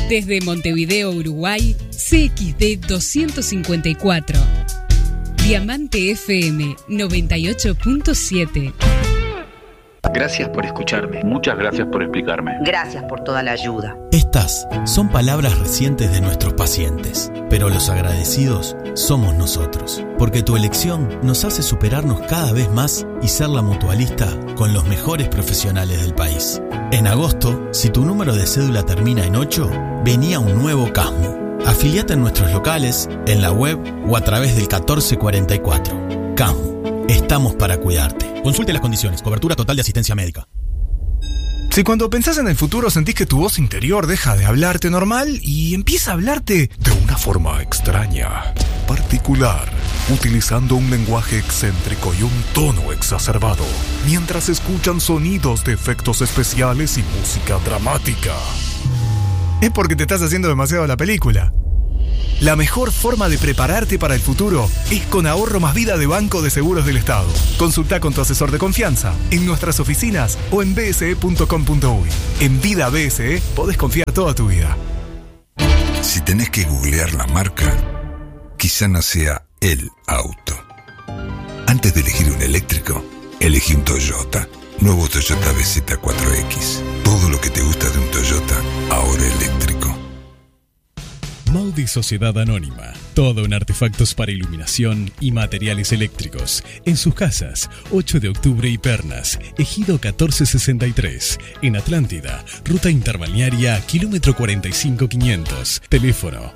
Desde Montevideo, Uruguay, CXD 254. Diamante FM 98.7. Gracias por escucharme. Muchas gracias por explicarme. Gracias por toda la ayuda. Estas son palabras recientes de nuestros pacientes, pero los agradecidos somos nosotros, porque tu elección nos hace superarnos cada vez más y ser la mutualista con los mejores profesionales del país. En agosto, si tu número de cédula termina en 8, venía un nuevo CASMU. Afiliate en nuestros locales, en la web o a través del 1444. CASMU, estamos para cuidarte. Consulte las condiciones, cobertura total de asistencia médica. Si cuando pensás en el futuro sentís que tu voz interior deja de hablarte normal y empieza a hablarte de una forma extraña, particular, utilizando un lenguaje excéntrico y un tono exacerbado, mientras escuchan sonidos de efectos especiales y música dramática, es porque te estás haciendo demasiado la película. La mejor forma de prepararte para el futuro es con Ahorro Más Vida de Banco de Seguros del Estado. Consulta con tu asesor de confianza en nuestras oficinas o en bse.com.uy. En Vida BSE podés confiar toda tu vida. Si tenés que googlear la marca, quizá no sea el auto. Antes de elegir un eléctrico, elegí un Toyota. Nuevo Toyota BZ4X. Todo lo que te gusta de un Toyota, ahora eléctrico. Maudi Sociedad Anónima. Todo en artefactos para iluminación y materiales eléctricos. En sus casas, 8 de octubre y Pernas, Ejido 1463. En Atlántida, Ruta Interbalnearia, kilómetro 45500. Teléfono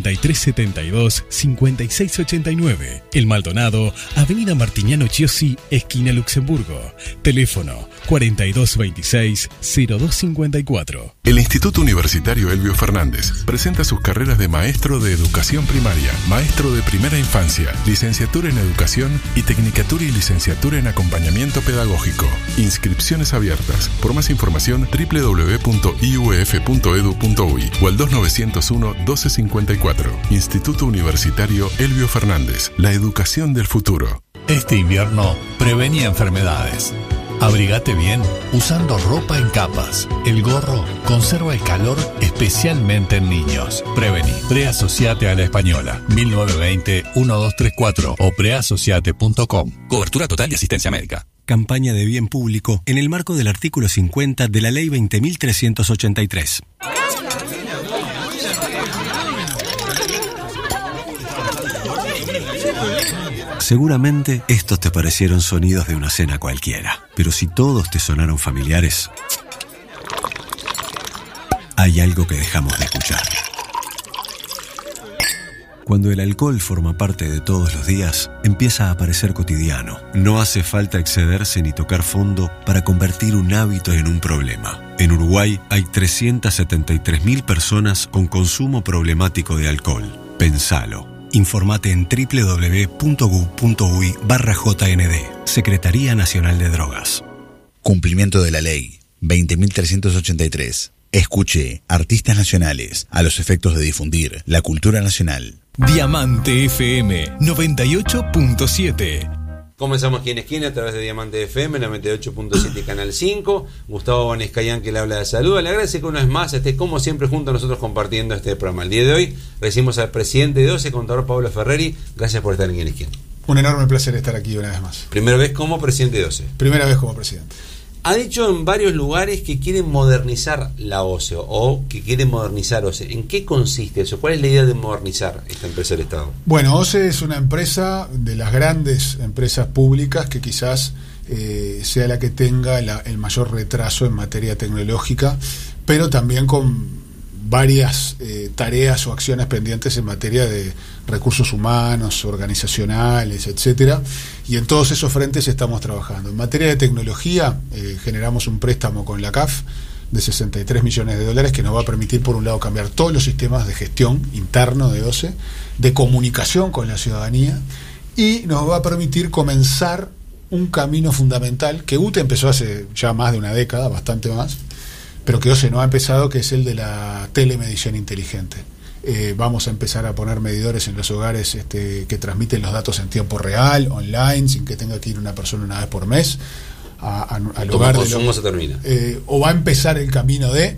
4372-5689. El Maldonado, Avenida Martiniano Chiossi, esquina Luxemburgo. Teléfono 4226-0254. El Instituto Universitario Elbio Fernández presenta sus carreras de maestro de educación primaria, maestro de primera infancia, licenciatura en educación y tecnicatura y licenciatura en acompañamiento pedagógico. Inscripciones abiertas. Por más información www.iuf.edu.uy o al 2901-1254. Instituto Universitario Elbio Fernández. La educación del futuro. Este invierno, prevení enfermedades. Abrigate bien usando ropa en capas. El gorro conserva el calor especialmente en niños. Prevení. Preasociate a la Española. 1920-1234 o preasociate.com. Cobertura total de asistencia médica. Campaña de bien público en el marco del artículo 50 de la Ley 20.383. Seguramente estos te parecieron sonidos de una cena cualquiera, pero si todos te sonaron familiares, hay algo que dejamos de escuchar. Cuando el alcohol forma parte de todos los días, empieza a parecer cotidiano. No hace falta excederse ni tocar fondo para convertir un hábito en un problema. En Uruguay hay 373.000 personas con consumo problemático de alcohol. Pensalo. Informate en www.gu.uy/JND. Secretaría Nacional de Drogas. Cumplimiento de la ley 20.383. Escuche artistas nacionales a los efectos de difundir la cultura nacional. Diamante FM 98.7. Comenzamos aquí en esquina a través de Diamante FM 98.7 Canal 5. Gustavo Bonescayán, que le habla de salud. Le agradece que una vez más esté como siempre junto a nosotros compartiendo este programa. El día de hoy recibimos al presidente de OCE, contador Pablo Ferreri. Gracias por estar aquí en esquina. Un enorme placer estar aquí una vez más. Primera vez como presidente de OCE. Primera vez como presidente. Ha dicho en varios lugares que quieren modernizar la OCE o que quieren modernizar OCE. ¿En qué consiste eso? ¿Cuál es la idea de modernizar esta empresa del Estado? Bueno, OCE es una empresa de las grandes empresas públicas que quizás sea la que tenga el mayor retraso en materia tecnológica, pero también con varias tareas o acciones pendientes en materia de recursos humanos, organizacionales, etcétera, y en todos esos frentes estamos trabajando. En materia de tecnología, generamos un préstamo con la CAF de $63 millones que nos va a permitir, por un lado, cambiar todos los sistemas de gestión interno de OCE, de comunicación con la ciudadanía, y nos va a permitir comenzar un camino fundamental que UTE empezó hace ya más de una década, bastante más, pero que OCE no ha empezado, que es el de la telemedición inteligente. Vamos a empezar a poner medidores en los hogares que transmiten los datos en tiempo real, online, sin que tenga que ir una persona una vez por mes al hogar. ¿Cómo se termina? O va a empezar el camino de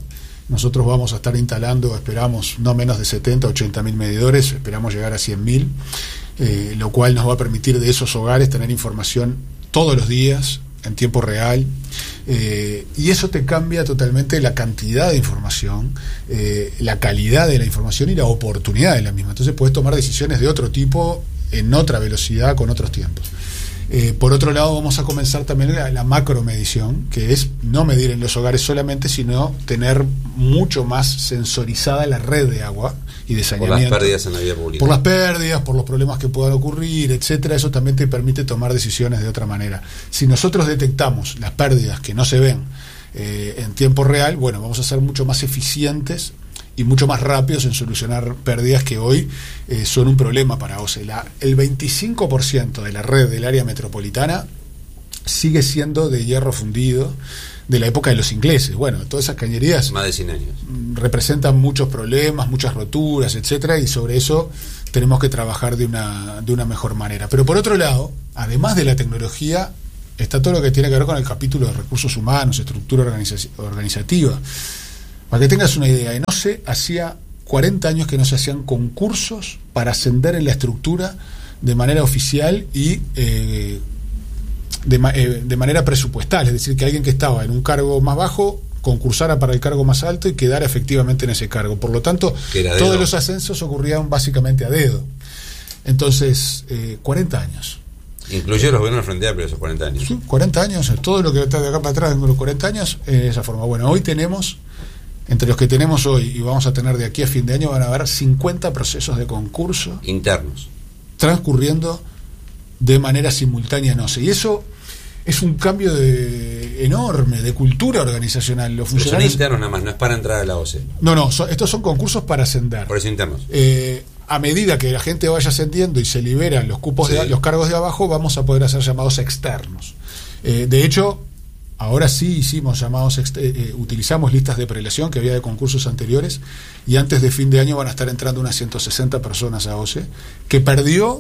Nosotros vamos a estar instalando, esperamos, no menos de 70, 80 mil medidores, esperamos llegar a 100 mil, lo cual nos va a permitir de esos hogares tener información todos los días, en tiempo real, y eso te cambia totalmente la cantidad de información, la calidad de la información y la oportunidad de la misma. Entonces puedes tomar decisiones de otro tipo, en otra velocidad, con otros tiempos. Por otro lado, vamos a comenzar también la macromedición, que es no medir en los hogares solamente, sino tener mucho más sensorizada la red de agua y de saneamiento. Por las pérdidas en la vida pública. Por las pérdidas, por los problemas que puedan ocurrir, etcétera. Eso también te permite tomar decisiones de otra manera. Si nosotros detectamos las pérdidas que no se ven en tiempo real, bueno, vamos a ser mucho más eficientes y mucho más rápidos en solucionar pérdidas que hoy son un problema para OCE. El 25% de la red del área metropolitana sigue siendo de hierro fundido de la época de los ingleses. Bueno, todas esas cañerías más de 100 años representan muchos problemas, muchas roturas, etcétera, y sobre eso tenemos que trabajar de una mejor manera. Pero por otro lado, además de la tecnología, está todo lo que tiene que ver con el capítulo de recursos humanos, estructura organizativa. Para que tengas una idea, en OCE hacía 40 años que no se hacían concursos para ascender en la estructura de manera oficial y de manera presupuestal, es decir, que alguien que estaba en un cargo más bajo concursara para el cargo más alto y quedara efectivamente en ese cargo. Por lo tanto, todos los ascensos ocurrían básicamente a dedo. Entonces, 40 años. Incluye los gobiernos del Frente Amplio esos 40 años. Sí, 40 años, todo lo que está de acá para atrás en los 40 años, de esa forma. Bueno, hoy tenemos, entre los que tenemos hoy y vamos a tener de aquí a fin de año, van a haber 50 procesos de concurso internos transcurriendo de manera simultánea en OCE. Y eso es un cambio enorme de cultura organizacional. Los funcionarios son internos nada más, no es para entrar a la OCE. No, estos son concursos para ascender. Por eso internos. A medida que la gente vaya ascendiendo y se liberan los cupos los cargos de abajo, vamos a poder hacer llamados externos. De hecho, ahora sí hicimos llamados, utilizamos listas de prelación que había de concursos anteriores, y antes de fin de año van a estar entrando unas 160 personas a OCE, que perdió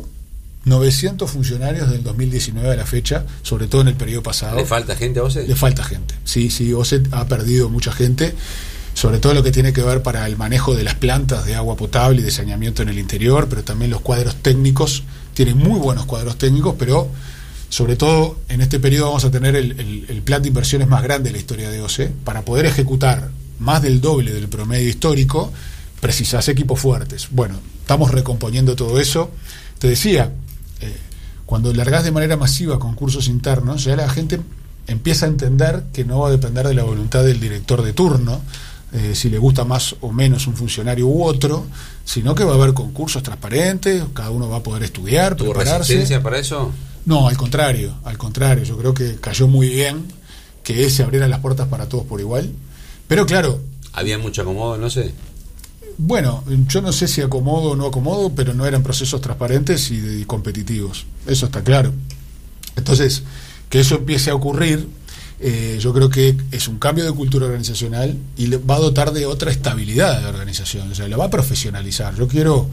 900 funcionarios del 2019 a la fecha, sobre todo en el periodo pasado. ¿Le falta gente a OCE? Le falta gente, sí, OCE ha perdido mucha gente, sobre todo lo que tiene que ver para el manejo de las plantas de agua potable y de saneamiento en el interior, pero también los cuadros técnicos, tienen muy buenos cuadros técnicos, pero sobre todo en este periodo vamos a tener el plan de inversiones más grande de la historia de OCE. Para poder ejecutar más del doble del promedio histórico, precisás equipos fuertes. Bueno, estamos recomponiendo todo eso. Te decía, cuando largás de manera masiva concursos internos, ya la gente empieza a entender que no va a depender de la voluntad del director de turno, si le gusta más o menos un funcionario u otro, sino que va a haber concursos transparentes, cada uno va a poder estudiar, ¿Tuvo prepararse. resistencia para eso? No, al contrario, yo creo que cayó muy bien que se abrieran las puertas para todos por igual, pero claro... ¿Había mucho acomodo, no sé? Bueno, yo no sé si acomodo o no acomodo, pero no eran procesos transparentes y competitivos, eso está claro. Entonces, que eso empiece a ocurrir, yo creo que es un cambio de cultura organizacional y le va a dotar de otra estabilidad de la organización, o sea, la va a profesionalizar. Yo quiero,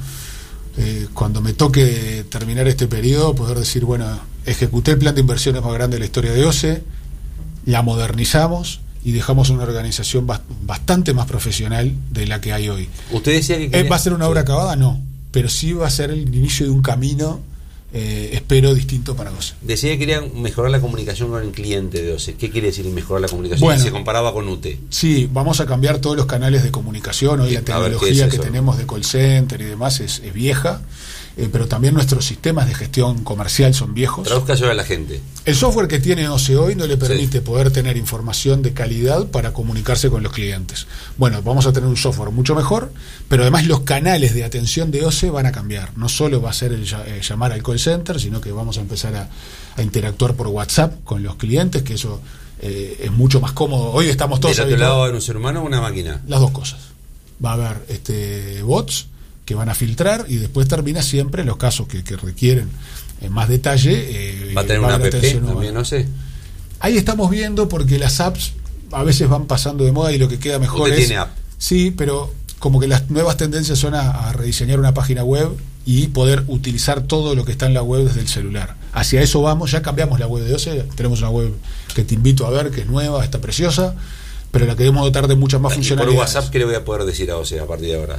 cuando me toque terminar este periodo, poder decir, bueno, ejecuté el plan de inversiones más grande de la historia de OCE, la modernizamos y dejamos una organización bastante más profesional de la que hay hoy. ¿Usted decía que ¿Va a ser una obra acabada? No, pero sí va a ser el inicio de un camino, espero, distinto para OCE. Decía que quería mejorar la comunicación con el cliente de OCE. ¿Qué quiere decir mejorar la comunicación? Bueno, si se comparaba con UTE. Sí, vamos a cambiar todos los canales de comunicación. Hoy la tecnología que tenemos de call center y demás es vieja, pero también nuestros sistemas de gestión comercial son viejos. Traduzca yo a la gente. El software que tiene OCE hoy no le permite poder tener información de calidad para comunicarse con los clientes. Bueno, vamos a tener un software mucho mejor, pero además los canales de atención de OCE van a cambiar. No solo va a ser el llamar al call center, sino que vamos a empezar a interactuar por WhatsApp con los clientes, que eso es mucho más cómodo. Hoy estamos todos... ¿Del otro lado de un ser humano o una máquina? Las dos cosas. Va a haber bots que van a filtrar y después termina siempre en los casos que requieren más detalle. ¿Va a tener una app también, no sé? Ahí estamos viendo, porque las apps a veces van pasando de moda y lo que queda mejor ¿Usted es... tiene app? Sí, pero como que las nuevas tendencias son a rediseñar una página web y poder utilizar todo lo que está en la web desde el celular. Hacia eso vamos, ya cambiamos la web de OCE, tenemos una web que te invito a ver, que es nueva, está preciosa, pero la queremos dotar de muchas más funcionalidades. Por WhatsApp, ¿qué le voy a poder decir a OCE a partir de ahora?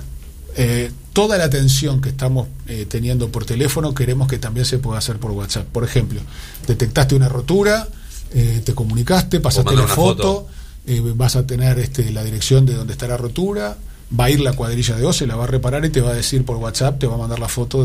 Toda la atención que estamos teniendo por teléfono queremos que también se pueda hacer por WhatsApp. Por ejemplo, detectaste una rotura, te comunicaste, pasaste la foto. Vas a tener la dirección de donde está la rotura, va a ir la cuadrilla de OCE, la va a reparar y te va a decir por WhatsApp, te va a mandar la foto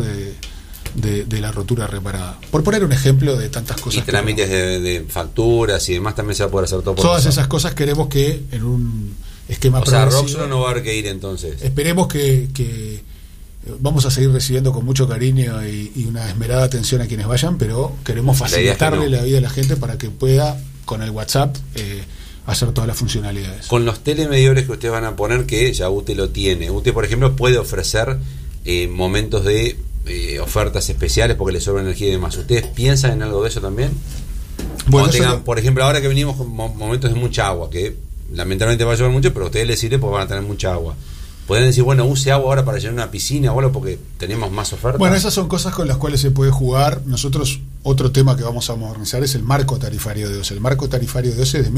de la rotura reparada. Por poner un ejemplo de tantas cosas. Y trámites de facturas y demás también se va a poder hacer todo por todas WhatsApp. Esas cosas queremos que en un esquema progresivo. O sea, Roxxon no va a haber que ir entonces. Esperemos que vamos a seguir recibiendo con mucho cariño y una esmerada atención a quienes vayan, pero queremos facilitarle la vida a la gente para que pueda, con el WhatsApp, hacer todas las funcionalidades. Con los telemedidores que ustedes van a poner, que ya UTE lo tiene, UTE por ejemplo puede ofrecer momentos de ofertas especiales porque le sobra energía y demás. ¿Ustedes piensan en algo de eso también? Bueno, tengan, por ejemplo, ahora que venimos con momentos de mucha agua, que lamentablemente va a llover mucho, pero a ustedes les sirve porque van a tener mucha agua. Pueden decir, bueno, use agua ahora para llenar una piscina o algo porque tenemos más ofertas. Bueno, esas son cosas con las cuales se puede jugar. Nosotros, otro tema que vamos a modernizar es el marco tarifario de OCE. El marco tarifario de OCE es de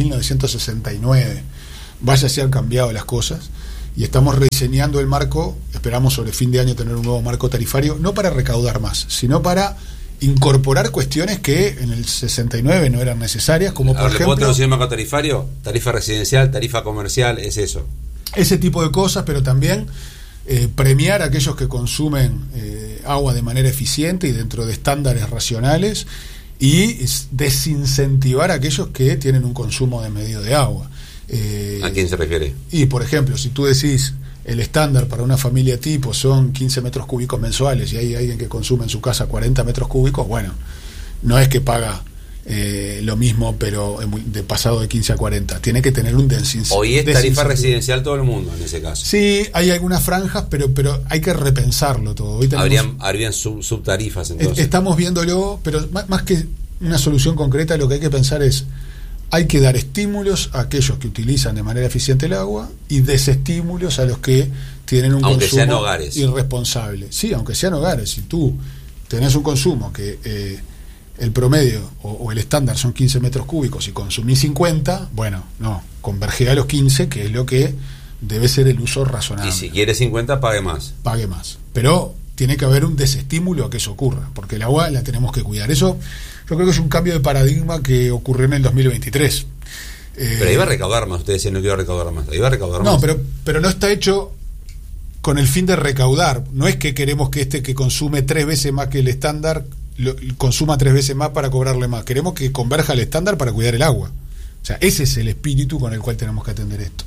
1969. Vaya si han cambiado las cosas. Y estamos rediseñando el marco. Esperamos sobre fin de año tener un nuevo marco tarifario, no para recaudar más, sino para incorporar cuestiones que en el 69 no eran necesarias, como por ejemplo... ¿Le puedo traducir el marco tarifario? Tarifa residencial, tarifa comercial, es eso. Ese tipo de cosas, pero también premiar a aquellos que consumen agua de manera eficiente y dentro de estándares racionales, y desincentivar a aquellos que tienen un consumo desmedido de agua. ¿A quién se refiere? Y por ejemplo, si tú decís el estándar para una familia tipo son 15 metros cúbicos mensuales y hay alguien que consume en su casa 40 metros cúbicos, bueno, no es que paga lo mismo, pero de pasado de 15 a 40. Tiene que tener un desincentivo. Hoy es tarifa residencial todo el mundo en ese caso. Sí, hay algunas franjas, pero hay que repensarlo todo. Hoy habrían subtarifas entonces. Estamos viéndolo, pero más que una solución concreta, lo que hay que pensar es: hay que dar estímulos a aquellos que utilizan de manera eficiente el agua y desestímulos a los que tienen un aunque consumo sean hogares. Irresponsable. Sí, aunque sean hogares. Si tú tenés un consumo que el promedio o el estándar son 15 metros cúbicos y consumís 50, bueno, no, convergirá a los 15, que es lo que debe ser el uso razonable. Y si quiere 50, pague más. Pague más. Pero tiene que haber un desestímulo a que eso ocurra, porque el agua la tenemos que cuidar. Eso yo creo que es un cambio de paradigma que ocurrió en el 2023. Pero iba a recaudar más, ustedes decían no que iba a recaudar más. Iba a recaudar más. No, pero no está hecho con el fin de recaudar. No es que queremos que que consume 3 veces más que el estándar consuma 3 veces más para cobrarle más. Queremos que converja el estándar para cuidar el agua. O sea, ese es el espíritu con el cual tenemos que atender esto.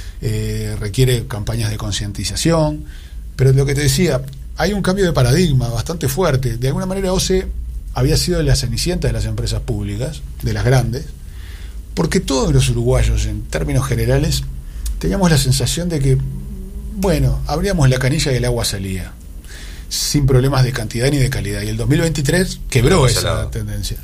Requiere campañas de concientización, pero lo que te decía, hay un cambio de paradigma bastante fuerte. De alguna manera OCE había sido la cenicienta de las empresas públicas, de las grandes, porque todos los uruguayos, en términos generales, teníamos la sensación de que, bueno, abríamos la canilla y el agua salía, sin problemas de cantidad ni de calidad. Y el 2023 quebró esa tendencia.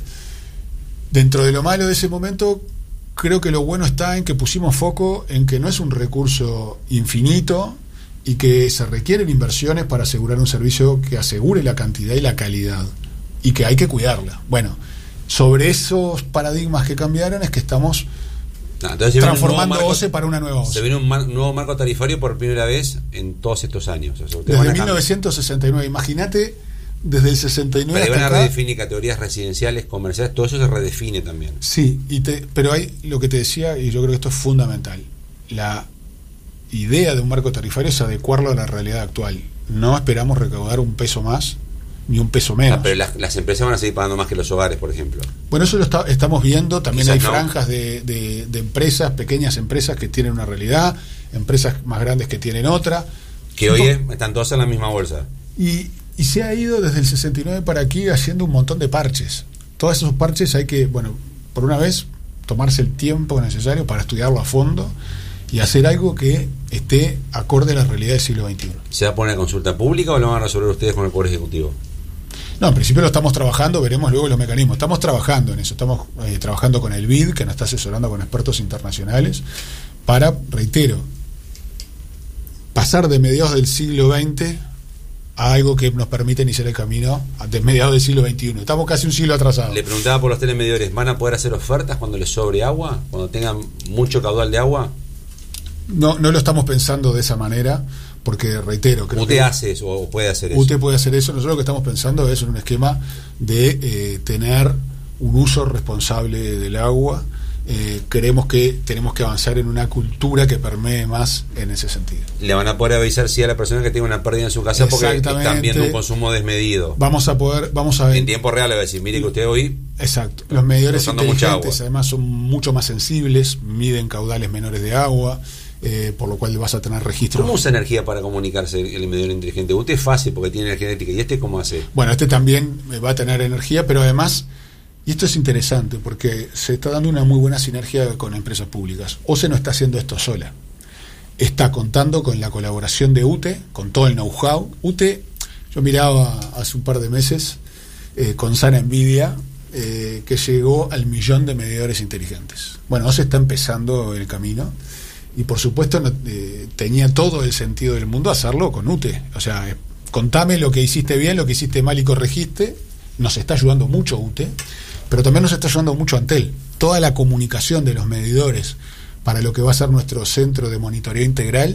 Dentro de lo malo de ese momento, creo que lo bueno está en que pusimos foco en que no es un recurso infinito y que se requieren inversiones para asegurar un servicio que asegure la cantidad y la calidad, y que hay que cuidarla. Bueno, sobre esos paradigmas que cambiaron es que estamos transformando OCE para una nueva OCE. Se viene un nuevo marco tarifario por primera vez en todos estos años. O sea, desde 1969, imagínate, desde el 69 pero hasta van a acá, redefinir categorías residenciales, comerciales, todo eso se redefine también. Sí, pero hay lo que te decía, y yo creo que esto es fundamental. La idea de un marco tarifario es adecuarlo a la realidad actual. No esperamos recaudar un peso más ni un peso menos. Pero las empresas van a seguir pagando más que los hogares, por ejemplo. Bueno, eso lo estamos viendo. También quizás hay franjas de empresas, pequeñas empresas que tienen una realidad, empresas más grandes que tienen otra. Que hoy están todas en la misma bolsa. Y se ha ido desde el 69 para aquí haciendo un montón de parches. Todos esos parches hay que, bueno, por una vez, tomarse el tiempo necesario para estudiarlo a fondo y hacer algo que esté acorde a la realidad del siglo XXI. ¿Se va a poner a consulta pública o lo van a resolver ustedes con el Poder Ejecutivo? No, en principio lo estamos trabajando, veremos luego los mecanismos. Estamos trabajando en eso, estamos trabajando con el BID, que nos está asesorando con expertos internacionales, para, reitero, pasar de mediados del siglo XX a algo que nos permite iniciar el camino de mediados del siglo XXI. Estamos casi un siglo atrasados. Le preguntaba por los telemedidores, ¿van a poder hacer ofertas cuando les sobre agua? ¿Cuando tengan mucho caudal de agua? No lo estamos pensando de esa manera, porque reitero, creo UTE hace eso o puede hacer eso. UTE puede hacer eso. Nosotros lo que estamos pensando es en un esquema de tener un uso responsable del agua. Creemos que tenemos que avanzar en una cultura que permee más en ese sentido. Le van a poder avisar si a la persona que tenga una pérdida en su casa porque están viendo un consumo desmedido. Vamos a ver en tiempo real, le va a decir, mire que usted hoy. Exacto. Los medidores inteligentes además son mucho más sensibles, miden caudales menores de agua, por lo cual vas a tener registros. ¿Cómo usa energía para comunicarse el medidor inteligente? Usted es fácil porque tiene energía eléctrica. ¿Y este cómo hace? Bueno, este también va a tener energía, pero además, y esto es interesante porque se está dando una muy buena sinergia con empresas públicas. OCE no está haciendo esto sola. Está contando con la colaboración de UTE, con todo el know-how. UTE, yo miraba hace un par de meses con sana envidia que llegó al 1.000.000 de medidores inteligentes. Bueno, OCE está empezando el camino y por supuesto tenía todo el sentido del mundo hacerlo con UTE. O sea, contame lo que hiciste bien, lo que hiciste mal y corregiste. Nos está ayudando mucho UTE, pero también nos está ayudando mucho Antel. Toda la comunicación de los medidores para lo que va a ser nuestro centro de monitoreo integral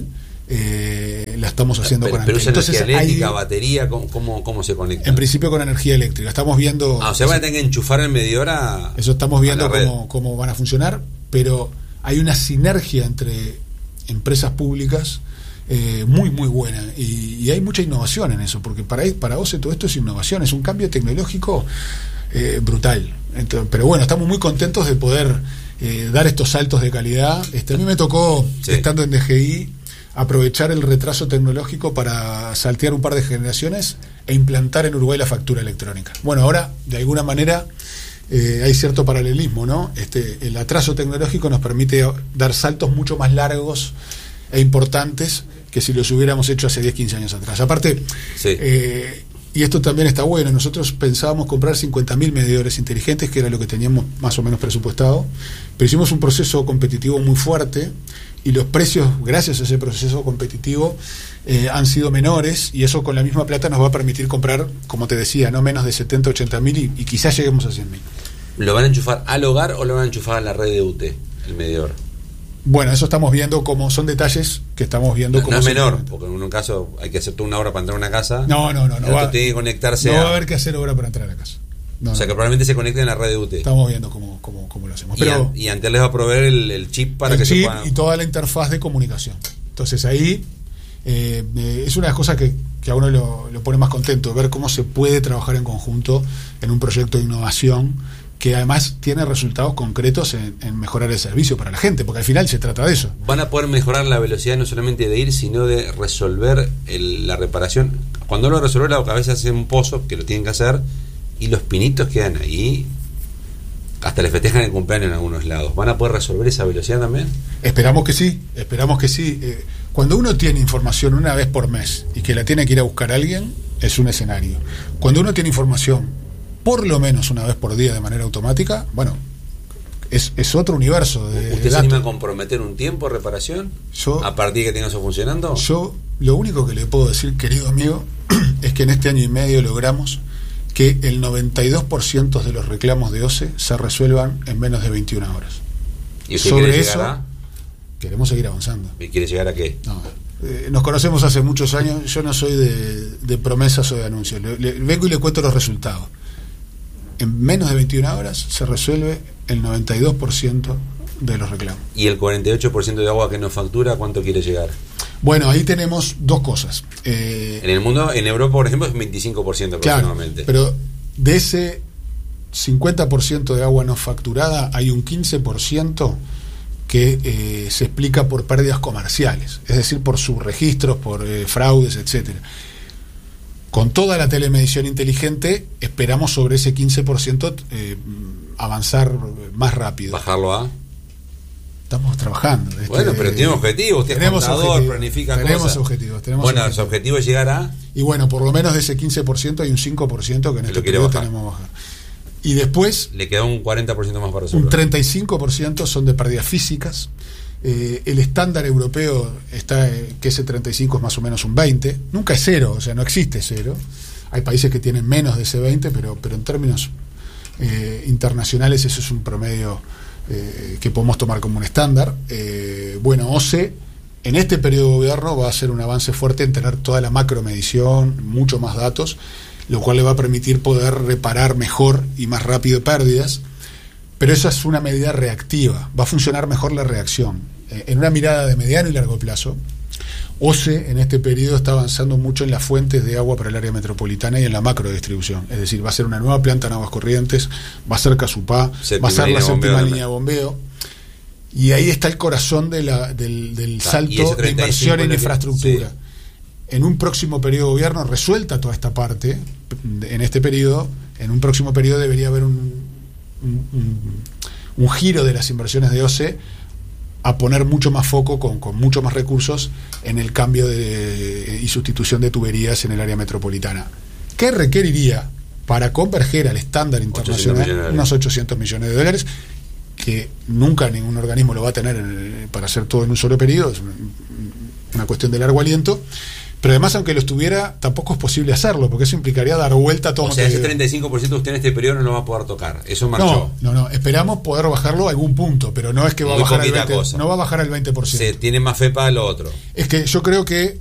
la estamos haciendo con Antel. Pero entonces, energía eléctrica, batería, ¿cómo se conecta? En principio con energía eléctrica. Estamos viendo... o sea, van a tener que enchufar el medidor a... Eso estamos viendo cómo van a funcionar, pero hay una sinergia entre empresas públicas muy muy buena y hay mucha innovación en eso, porque para OCE todo esto es innovación, es un cambio tecnológico brutal. Entonces, pero bueno, estamos muy contentos de poder dar estos saltos de calidad. A mí me tocó, estando en DGI, aprovechar el retraso tecnológico para saltear un par de generaciones e implantar en Uruguay la factura electrónica. Bueno, ahora de alguna manera hay cierto paralelismo, ¿no? El atraso tecnológico nos permite dar saltos mucho más largos e importantes que si los hubiéramos hecho hace 10-15 años atrás. Aparte, y esto también está bueno, nosotros pensábamos comprar 50.000 medidores inteligentes, que era lo que teníamos más o menos presupuestado, pero hicimos un proceso competitivo muy fuerte y los precios, gracias a ese proceso competitivo, han sido menores, y eso con la misma plata nos va a permitir comprar, como te decía, no menos de 70-80.000 y quizás lleguemos a 100.000. ¿Lo van a enchufar al hogar o lo van a enchufar a la red de UTE, el medidor? Bueno, eso estamos viendo cómo son detalles que estamos viendo. No es menor, porque en un caso hay que hacer toda una hora para entrar a una casa. No. Tiene que conectarse. No va a haber que hacer obra para entrar a la casa. O sea que probablemente se conecte en la red de UTE. Estamos viendo cómo lo hacemos. Pero y Antel les va a proveer el chip para que se pueda. Y toda la interfaz de comunicación. Entonces ahí es una de las cosas que a uno lo pone más contento, ver cómo se puede trabajar en conjunto en un proyecto de innovación que además tiene resultados concretos en mejorar el servicio para la gente, porque al final se trata de eso. Van a poder mejorar la velocidad no solamente de ir, sino de resolver la reparación. Cuando uno resuelve, a veces hacen un pozo, que lo tienen que hacer, y los pinitos quedan ahí, hasta le festejan el cumpleaños en algunos lados. ¿Van a poder resolver esa velocidad también? Esperamos que sí. Cuando uno tiene información una vez por mes y que la tiene que ir a buscar alguien, es un escenario. Cuando uno tiene información por lo menos una vez por día de manera automática, bueno, es otro universo de ¿Usted se anima a comprometer un tiempo de reparación a partir de que tenga eso funcionando? Yo lo único que le puedo decir, querido amigo, es que en este año y medio logramos que el 92% de los reclamos de OCE se resuelvan en menos de 21 horas. ¿Y usted sobre eso queremos seguir avanzando? ¿Y quiere llegar a qué? No, nos conocemos hace muchos años, yo no soy de promesas o de anuncios, vengo y le cuento los resultados. En menos de 21 horas se resuelve el 92% de los reclamos. ¿Y el 48% de agua que no factura, cuánto quiere llegar? Bueno, ahí tenemos dos cosas. En el mundo, en Europa, por ejemplo, es 25% aproximadamente. Claro, pero de ese 50% de agua no facturada, hay un 15% que se explica por pérdidas comerciales, es decir, por subregistros, por fraudes, etcétera. Con toda la telemedición inteligente esperamos sobre ese 15% avanzar más rápido. ¿Bajarlo a? Estamos trabajando. Bueno, pero tiene objetivos. Usted es contador, planifica tenemos cosas. Bueno, su objetivo es llegar a... Y bueno, por lo menos de ese 15% hay un 5% que en este periodo tenemos que bajar. Y después... Le queda un 40% más para resolver. Un 35% son de pérdidas físicas. El estándar europeo está que ese 35 es más o menos un 20. Nunca es cero, o sea, no existe cero. Hay países que tienen menos de ese 20, pero en términos internacionales eso es un promedio que podemos tomar como un estándar. Bueno, OCE En este periodo de gobierno va a ser un avance fuerte en tener toda la macromedición, mucho más datos, lo cual le va a permitir poder reparar mejor y más rápido pérdidas, pero esa es una medida reactiva, va a funcionar mejor la reacción. En una mirada de mediano y largo plazo, OCE en este periodo está avanzando mucho en las fuentes de agua para el área metropolitana y en la macrodistribución, es decir, va a ser una nueva planta en Aguas Corrientes, va a ser Casupá, va a ser la séptima línea de bombeo, y ahí está el corazón del salto de inversión en infraestructura. Sí. En un próximo periodo de gobierno, resuelta toda esta parte, en este periodo, en un próximo periodo debería haber un giro de las inversiones de OCE a poner mucho más foco, con mucho más recursos, en el cambio y sustitución de tuberías en el área metropolitana. ¿Qué requeriría para converger al estándar internacional? Unos 800 millones de dólares, que nunca ningún organismo lo va a tener para hacer todo en un solo periodo, es una cuestión de largo aliento. Pero además, aunque lo estuviera, tampoco es posible hacerlo, porque eso implicaría dar vuelta a todo. O sea, ese 35% que usted en este periodo no lo va a poder tocar. Eso marchó. No. Esperamos poder bajarlo a algún punto, pero no es que va a bajar al 20%. No va a bajar al 20%. Se tiene más fe para lo otro. Es que yo creo que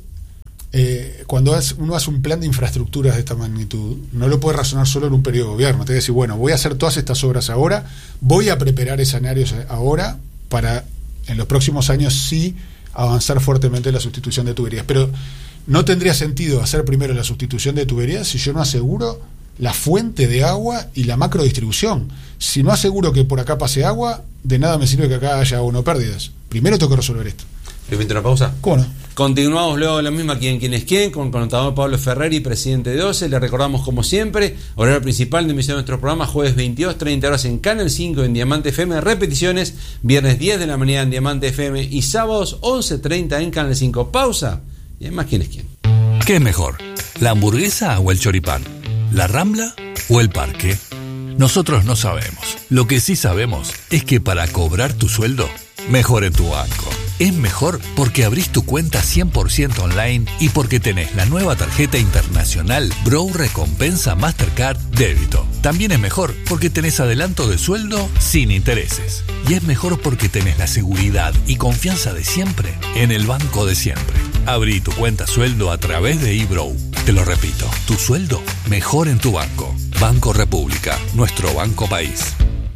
cuando uno hace un plan de infraestructuras de esta magnitud, no lo puede razonar solo en un periodo de gobierno. Te voy a decir, bueno, voy a hacer todas estas obras ahora, voy a preparar escenarios ahora para en los próximos años sí avanzar fuertemente en la sustitución de tuberías. Pero no tendría sentido hacer primero la sustitución de tuberías si yo no aseguro la fuente de agua y la macrodistribución. Si no aseguro que por acá pase agua, de nada me sirve que acá haya agua o no pérdidas. Primero tengo que resolver esto. ¿Le pinto una pausa? ¿Cómo no? Continuamos luego de la misma Quién es quién, con el contador Pablo Ferreri, presidente de OCE. Le recordamos, como siempre, horario principal de emisión de nuestro programa, jueves 22:30 horas en Canal 5 en Diamante FM, repeticiones viernes 10 de la mañana en Diamante FM y sábados 11:30 en Canal 5. Pausa y además ¿Quién es quién? ¿Qué es mejor? ¿La hamburguesa o el choripán? ¿La Rambla o el parque? Nosotros no sabemos. Lo que sí sabemos es que para cobrar tu sueldo, mejor en tu banco. Es mejor porque abrís tu cuenta 100% online y porque tenés la nueva tarjeta internacional Bro Recompensa Mastercard Débito. También es mejor porque tenés adelanto de sueldo sin intereses. Y es mejor porque tenés la seguridad y confianza de siempre en el banco de siempre. Abrí tu cuenta sueldo a través de eBrow. Te lo repito, tu sueldo mejor en tu banco. Banco República, nuestro banco país.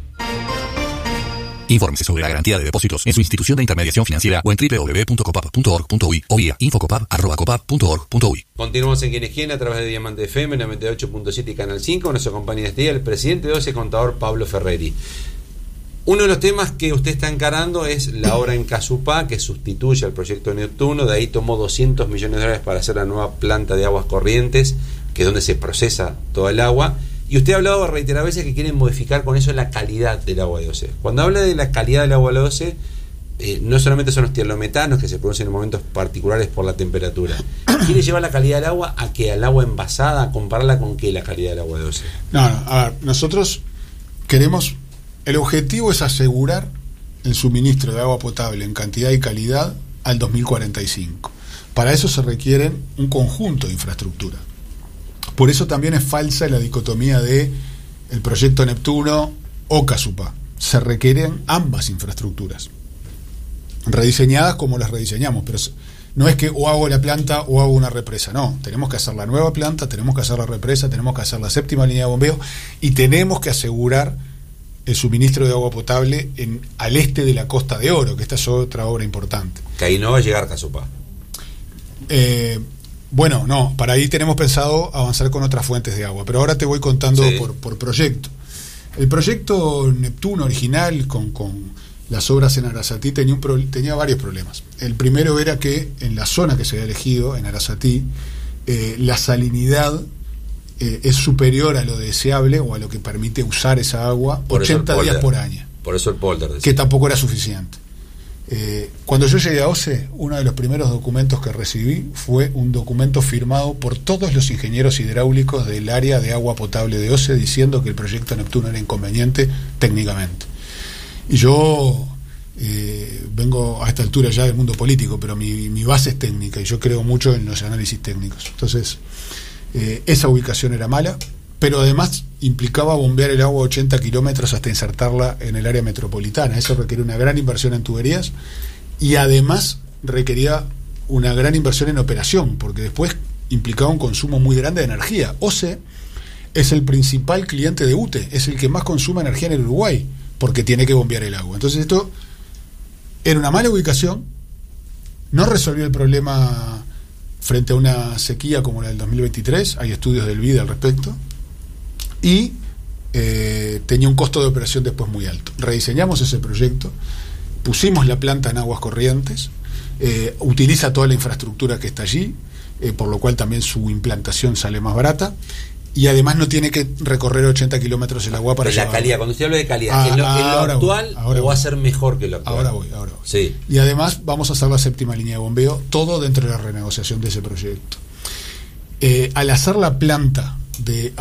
Infórmese sobre la garantía de depósitos en su institución de intermediación financiera o en www.copap.org.uy o vía infocopap@copap.org.uy. Continuamos en Quién es quién a través de Diamante FM 98.7 y Canal 5. Nuestro compañero este día, el presidente de OCE, contador Pablo Ferreri. Uno de los temas que usted está encarando es la obra en Casupá, que sustituye al proyecto Neptuno. De ahí tomó 200 millones de dólares para hacer la nueva planta de Aguas Corrientes, que es donde se procesa toda el agua. Y usted ha hablado reiteradas veces que quieren modificar con eso la calidad del agua de OCE. Cuando habla de la calidad del agua de OCE, no solamente son los tialometanos que se producen en momentos particulares por la temperatura. ¿Quiere llevar la calidad del agua a qué? ¿Al agua envasada? ¿A compararla con qué la calidad del agua de OCE? No, a ver, nosotros queremos... El objetivo es asegurar el suministro de agua potable en cantidad y calidad al 2045. Para eso se requieren un conjunto de infraestructura. Por eso también es falsa la dicotomía de el proyecto Neptuno o Casupá. Se requieren ambas infraestructuras, rediseñadas como las rediseñamos, pero no es que o hago la planta o hago una represa, no, tenemos que hacer la nueva planta, tenemos que hacer la represa, tenemos que hacer la séptima línea de bombeo y tenemos que asegurar el suministro de agua potable al este de la Costa de Oro, que esta es otra obra importante. Que ahí no va a llegar Casupá. Bueno, no, para ahí tenemos pensado avanzar con otras fuentes de agua, pero ahora te voy contando sí, por proyecto. El proyecto Neptuno original con las obras en Arasatí tenía varios problemas. El primero era que en la zona que se había elegido, en Arasatí, la salinidad es superior a lo deseable o a lo que permite usar esa agua por 80 días por año. Por eso el polder. Que tampoco era suficiente. Cuando yo llegué a OCE, uno de los primeros documentos que recibí fue un documento firmado por todos los ingenieros hidráulicos del área de agua potable de OCE diciendo que el proyecto Neptuno era inconveniente técnicamente. Y yo vengo a esta altura ya del mundo político, pero mi base es técnica y yo creo mucho en los análisis técnicos. Entonces, esa ubicación era mala, pero además implicaba bombear el agua a 80 kilómetros hasta insertarla en el área metropolitana. Eso requiere una gran inversión en tuberías y además requería una gran inversión en operación, porque después implicaba un consumo muy grande de energía. OCE es el principal cliente de UTE, es el que más consume energía en el Uruguay, porque tiene que bombear el agua. Entonces esto era una mala ubicación, no resolvió el problema frente a una sequía como la del 2023, hay estudios del BID al respecto, y tenía un costo de operación después muy alto. Rediseñamos ese proyecto, pusimos la planta en Aguas Corrientes, utiliza toda la infraestructura que está allí, por lo cual también su implantación sale más barata, y además no tiene que recorrer 80 kilómetros el agua para la calidad. Cuando usted habla de calidad, ¿en lo actual o va a ser mejor que lo actual? Ahora voy. Sí. Y además vamos a hacer la séptima línea de bombeo, todo dentro de la renegociación de ese proyecto. Al hacer la planta de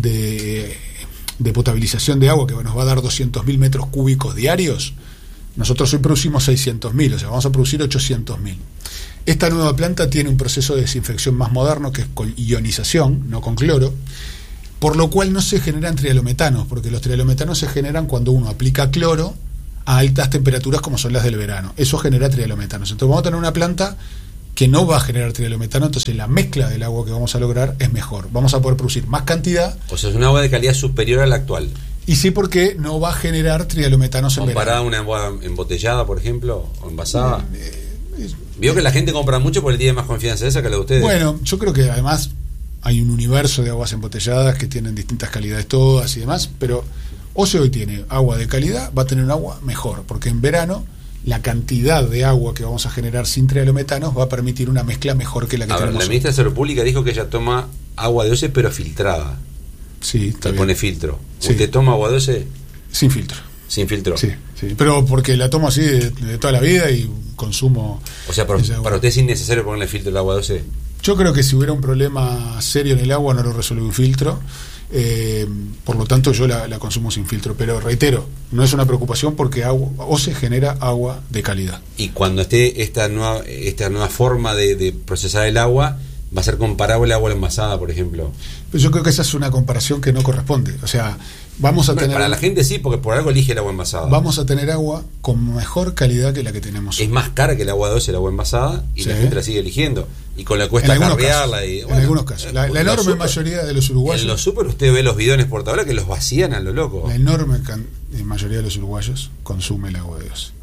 potabilización de agua, que nos va a dar 200.000 metros cúbicos diarios, nosotros hoy producimos 600.000, o sea, vamos a producir 800.000. Esta nueva planta tiene un proceso de desinfección más moderno, que es con ionización, no con cloro, por lo cual no se generan trialometanos, porque los trialometanos se generan cuando uno aplica cloro a altas temperaturas como son las del verano. Eso genera trialometanos. Entonces vamos a tener una planta que no va a generar trialometano, entonces la mezcla del agua que vamos a lograr es mejor. Vamos a poder producir más cantidad. O sea, es un agua de calidad superior a la actual. Y sí, porque no va a generar trialometanos en verano. ¿Comparada a una agua embotellada, por ejemplo, o envasada? Vio que la gente compra mucho porque tiene más confianza de esa que la de ustedes. Bueno, yo creo que además hay un universo de aguas embotelladas que tienen distintas calidades todas y demás, pero OCE hoy tiene agua de calidad, va a tener un agua mejor, porque en verano la cantidad de agua que vamos a generar sin trialometanos va a permitir una mezcla mejor que la que tenemos. La ministra de Salud Pública dijo que ella toma agua de OCE pero filtrada. Sí, está bien. Pone filtro. Sí. ¿Usted toma agua de OCE? Sin filtro. Sin filtro. Sí, pero porque la tomo así de toda la vida y consumo. O sea, para usted es innecesario ponerle filtro al agua de OCE. Yo creo que si hubiera un problema serio en el agua no lo resuelve un filtro, por lo tanto yo la consumo sin filtro, pero reitero, no es una preocupación porque OCE genera agua de calidad. Y cuando esté esta nueva forma de procesar el agua, va a ser comparable al agua envasada, por ejemplo. Pero yo creo que esa es una comparación que no corresponde. O sea, vamos a tener... Para la gente sí, porque por algo elige el agua envasada. Vamos a tener agua con mejor calidad que la que tenemos. Es más cara que el agua de OCE, el agua envasada, y la gente la sigue eligiendo. Y con la cuesta carrearla. En algunos casos. La enorme mayoría de los uruguayos... En los super usted ve los bidones portadores que los vacían a lo loco. La enorme mayoría de los uruguayos consume el agua de OCE.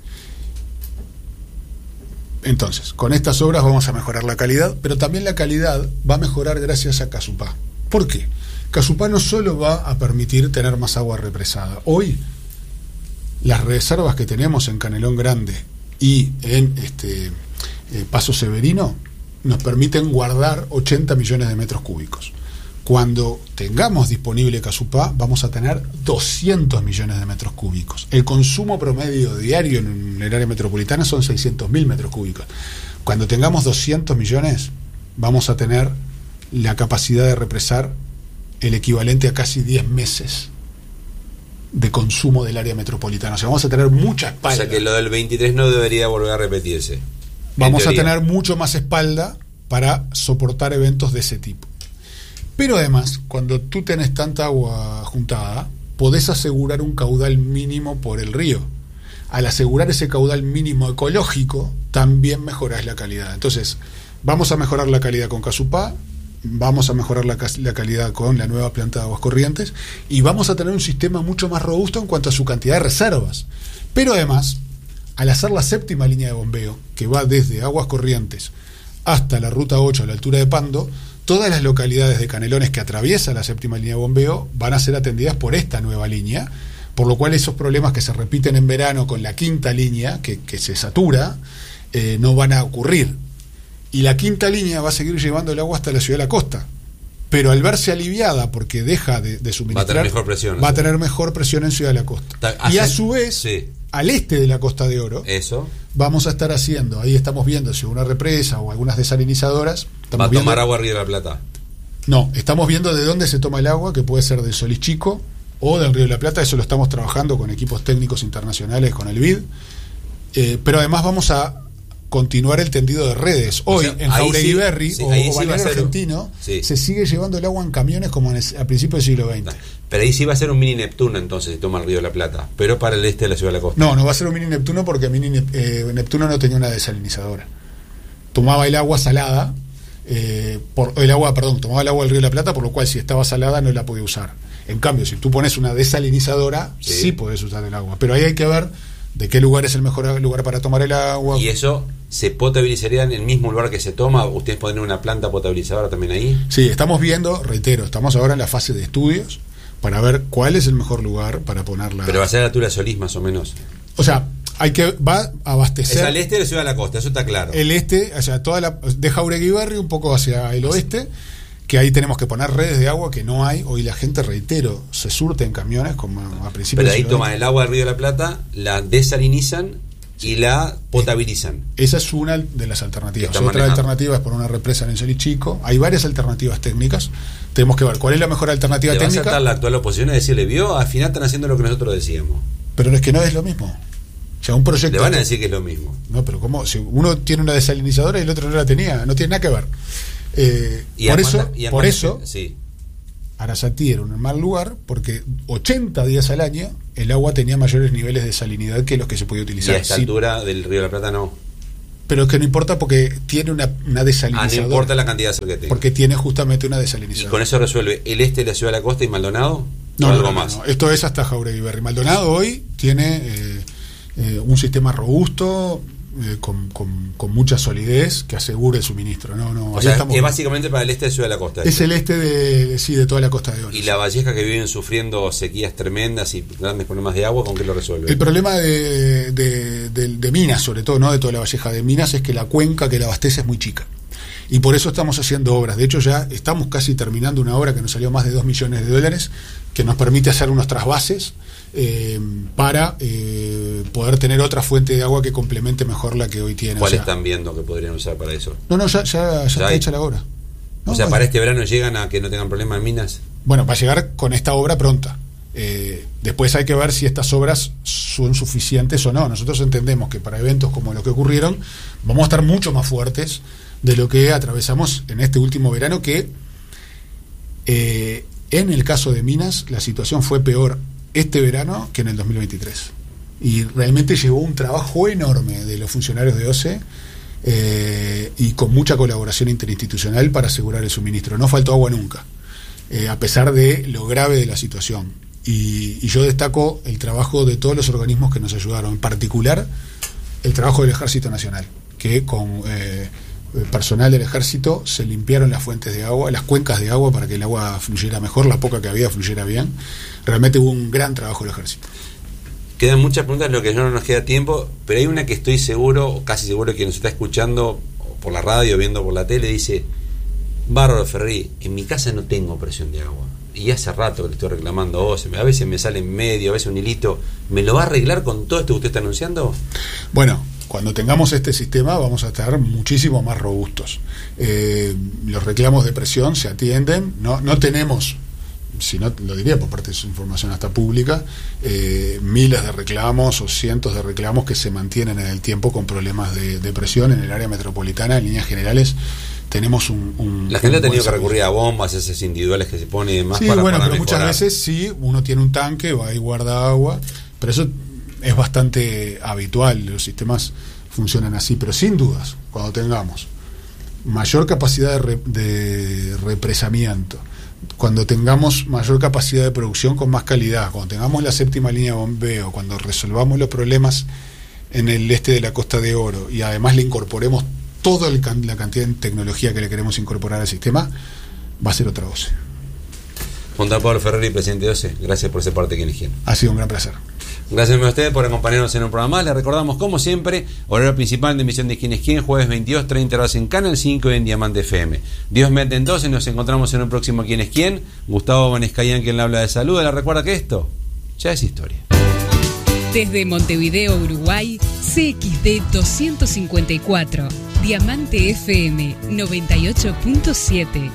Entonces, con estas obras vamos a mejorar la calidad, pero también la calidad va a mejorar gracias a Casupá. ¿Por qué? Casupá no solo va a permitir tener más agua represada. Hoy, las reservas que tenemos en Canelón Grande y en Paso Severino nos permiten guardar 80 millones de metros cúbicos. Cuando tengamos disponible Casupá, vamos a tener 200 millones de metros cúbicos. El consumo promedio diario en el área metropolitana son 600.000 metros cúbicos. Cuando tengamos 200 millones, vamos a tener la capacidad de represar el equivalente a casi 10 meses de consumo del área metropolitana. O sea, vamos a tener mucha espalda. O sea, que lo del 23 no debería volver a repetirse. Vamos a tener mucho más espalda para soportar eventos de ese tipo. Pero además, cuando tú tenés tanta agua juntada, podés asegurar un caudal mínimo por el río. Al asegurar ese caudal mínimo ecológico, también mejorás la calidad. Entonces, vamos a mejorar la calidad con Casupá, vamos a mejorar la calidad con la nueva planta de Aguas Corrientes y vamos a tener un sistema mucho más robusto en cuanto a su cantidad de reservas. Pero además, al hacer la séptima línea de bombeo, que va desde Aguas Corrientes hasta la Ruta 8 a la altura de Pando, todas las localidades de Canelones que atraviesa la séptima línea de bombeo van a ser atendidas por esta nueva línea, por lo cual esos problemas que se repiten en verano con la quinta línea, que se satura, no van a ocurrir. Y la quinta línea va a seguir llevando el agua hasta la ciudad de la costa. Pero al verse aliviada porque deja de suministrar, va a tener mejor presión. Va a tener mejor presión en ciudad de la costa. Y a su vez, sí, al este de la Costa de Oro, vamos a estar haciendo, ahí estamos viendo si una represa o algunas desalinizadoras. ¿Va a tomar agua Río de la Plata? No, estamos viendo de dónde se toma el agua, que puede ser del Solís Chico o del Río de la Plata. Eso lo estamos trabajando con equipos técnicos internacionales, con el BID. Pero además vamos a continuar el tendido de redes. Hoy, en Jauregui Berry o Balneario Argentino, se sigue llevando el agua en camiones como a principios del siglo XX. Pero ahí sí va a ser un mini Neptuno, entonces, si toma el Río de la Plata, pero para el este de la ciudad de la costa. No va a ser un mini Neptuno porque mini Neptuno no tenía una desalinizadora. tomaba el agua salada, tomaba el agua del Río de la Plata, por lo cual si estaba salada no la podía usar. En cambio, si tú pones una desalinizadora, sí podés usar el agua. Pero ahí hay que ver de qué lugar es el mejor lugar para tomar el agua. ¿Y eso se potabilizaría en el mismo lugar que se toma? ¿Ustedes ponen una planta potabilizadora también ahí? Sí, estamos viendo, reitero, estamos ahora en la fase de estudios para ver cuál es el mejor lugar para ponerla. Pero va a ser a la altura de Solís, más o menos. O sea, va a abastecer. Es al este de la ciudad de la costa, eso está claro. El este, o sea, de Jauregui Berri un poco hacia el oeste, que ahí tenemos que poner redes de agua que no hay. Hoy la gente, reitero, se surte en camiones como a principios. Pero ahí toman el agua del Río de la Plata, la desalinizan y la potabilizan. Esa es una de las alternativas. Otra alternativa es poner una represa en el Solís Chico. Hay varias alternativas técnicas. Tenemos que ver cuál es la mejor alternativa técnica. ¿Le va a saltar la actual oposición y decirle, vio, al final están haciendo lo que nosotros decíamos? Pero es que no es lo mismo. O sea, un proyecto. Le van a decir que es lo mismo. No, pero ¿cómo? Si uno tiene una desalinizadora y el otro no la tenía, no tiene nada que ver. Por eso, sí. Arasatí era un mal lugar porque 80 días al año el agua tenía mayores niveles de salinidad que los que se podía utilizar. Y a esta altura del Río de la Plata no. Pero es que no importa porque tiene una desalinizadora. No importa la cantidad de sal que tenga. Porque tiene justamente una desalinizadora. ¿Y con eso resuelve el este de la ciudad de la costa y Maldonado? No, algo más. No. Esto es hasta Jauregui Berri. Maldonado hoy tiene un sistema robusto, con mucha solidez que asegure el suministro. O sea, es básicamente para el este de Ciudad de la Costa. Es el este de toda la costa de Oro. Y La Valleja, que viven sufriendo sequías tremendas y grandes problemas de agua, ¿con qué lo resuelve? El problema de Minas, sobre todo, no de toda La Valleja, de Minas, es que la cuenca que la abastece es muy chica. Y por eso estamos haciendo obras. De hecho, ya estamos casi terminando una obra que nos salió más de $2 millones, que nos permite hacer unos trasvases para poder tener otra fuente de agua que complemente mejor la que hoy tiene. ¿Cuál están viendo que podrían usar para eso? No, ya está hecha la obra. No, o sea, para este verano llegan a que no tengan problema en Minas. Bueno, va a llegar con esta obra pronta. Después hay que ver si estas obras son suficientes o no. Nosotros entendemos que para eventos como los que ocurrieron vamos a estar mucho más fuertes de lo que atravesamos en este último verano, que en el caso de Minas la situación fue peor este verano que en el 2023. Y realmente llevó un trabajo enorme de los funcionarios de OCE y con mucha colaboración interinstitucional para asegurar el suministro. No faltó agua nunca, a pesar de lo grave de la situación. Y yo destaco el trabajo de todos los organismos que nos ayudaron, en particular el trabajo del Ejército Nacional, que con personal del Ejército se limpiaron las fuentes de agua, las cuencas de agua, para que el agua fluyera mejor, la poca que había fluyera bien. Realmente hubo un gran trabajo del Ejército. Quedan muchas preguntas, lo que no nos queda tiempo, pero hay una que estoy seguro, o casi seguro, que nos está escuchando por la radio, viendo por la tele, dice: bárbaro Ferrerí, en mi casa no tengo presión de agua, y hace rato que le estoy reclamando a vos, a veces me sale en medio, a veces un hilito. ¿Me lo va a arreglar con todo esto que usted está anunciando? Bueno, cuando tengamos este sistema vamos a estar muchísimo más robustos. Los reclamos de presión se atienden, no tenemos, si no lo diría por parte de su información hasta pública, miles de reclamos o cientos de reclamos que se mantienen en el tiempo con problemas de presión en el área metropolitana. En líneas generales tenemos la gente ha tenido que recurrir a bombas esas individuales que se pone y demás, sí, para pero mejorar. Muchas veces sí, uno tiene un tanque, va y guarda agua, pero eso es bastante habitual, los sistemas funcionan así. Pero sin dudas, cuando tengamos mayor capacidad de represamiento, cuando tengamos mayor capacidad de producción con más calidad, cuando tengamos la séptima línea de bombeo, cuando resolvamos los problemas en el este de la Costa de Oro y además le incorporemos toda la cantidad de tecnología que le queremos incorporar al sistema, va a ser otra OCE. Juan Pablo Ferrerí, presidente de OCE, gracias por ser parte de Quién es Quién. Ha sido un gran placer. Gracias a ustedes por acompañarnos en un programa más. Les recordamos, como siempre, horario principal de emisión de Quién es Quién, jueves 22:30 horas en Canal 5 y en Diamante FM. Dios mediante, entonces nos encontramos en un próximo Quién es Quién. Gustavo Bonescayán, quien le habla de salud. Le recuerda que esto ya es historia. Desde Montevideo, Uruguay, CXD 254, Diamante FM 98.7.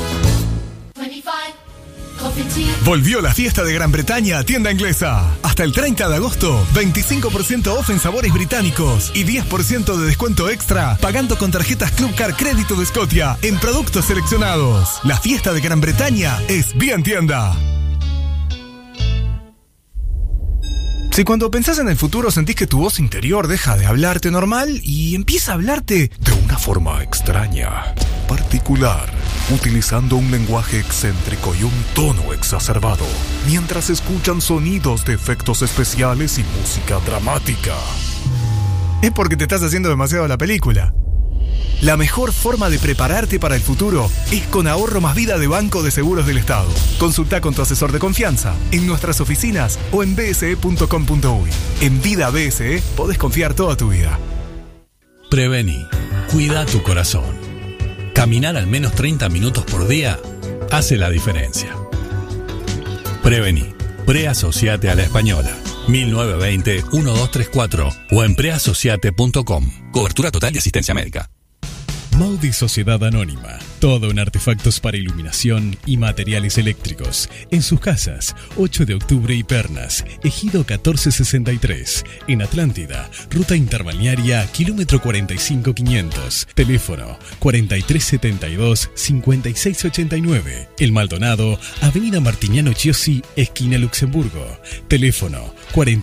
Volvió la fiesta de Gran Bretaña a Tienda Inglesa. Hasta el 30 de agosto, 25% off en sabores británicos y 10% de descuento extra pagando con tarjetas Club Car Crédito de Scotia en productos seleccionados. La fiesta de Gran Bretaña es bien tienda. Si cuando pensás en el futuro sentís que tu voz interior deja de hablarte normal y empieza a hablarte de una forma extraña, particular, utilizando un lenguaje excéntrico y un tono exacerbado, mientras escuchan sonidos de efectos especiales y música dramática, es porque te estás haciendo demasiado la película. La mejor forma de prepararte para el futuro es con Ahorro Más Vida de Banco de Seguros del Estado. Consulta con tu asesor de confianza en nuestras oficinas o en bse.com.uy. En Vida BSE podés confiar toda tu vida. Prevení. Cuida tu corazón. Caminar al menos 30 minutos por día hace la diferencia. Prevení. Preasociate a la Española. 1920-1234 o en preasociate.com. Cobertura total y asistencia médica. Maudi Sociedad Anónima. Todo en artefactos para iluminación y materiales eléctricos. En sus casas, 8 de octubre y Pernas, Ejido 1463. En Atlántida, Ruta Interbalnearia, kilómetro 45500. Teléfono 4372-5689. El Maldonado, Avenida Martiniano Chiosi, esquina Luxemburgo. Teléfono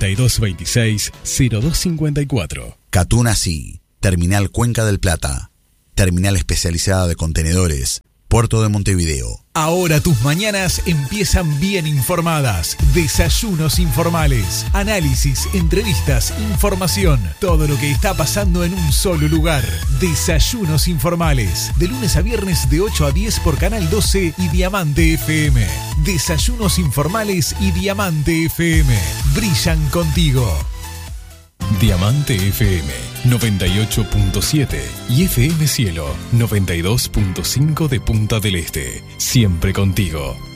4226-0254. Catuna Sí, Terminal Cuenca del Plata. Terminal especializada de contenedores, Puerto de Montevideo. Ahora tus mañanas empiezan bien informadas. Desayunos informales, análisis, entrevistas, información. Todo lo que está pasando en un solo lugar. Desayunos informales. De lunes a viernes de 8 a 10 por Canal 12 y Diamante FM. Desayunos informales y Diamante FM. Brillan contigo. Diamante FM 98.7 y FM Cielo 92.5 de Punta del Este. Siempre contigo.